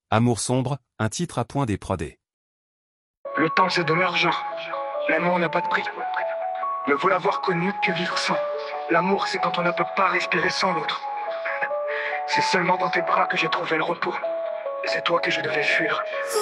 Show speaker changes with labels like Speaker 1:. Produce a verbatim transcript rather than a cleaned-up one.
Speaker 1: Amour sombre, un titre à point des prodés.
Speaker 2: Le temps c'est de l'argent. L'amour n'a pas de prix. Me vaut l'avoir connu que vivre sans. L'amour c'est quand on ne peut pas respirer sans l'autre. C'est seulement dans tes bras que j'ai trouvé le repos. Et c'est toi que je devais fuir.